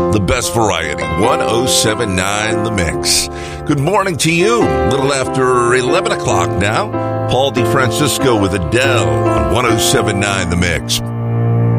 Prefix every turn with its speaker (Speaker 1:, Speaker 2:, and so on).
Speaker 1: the best variety. 107.9 The Mix. Good morning to you. A little after 11 o'clock now. Paul DeFrancisco with Adele on 107.9 The Mix.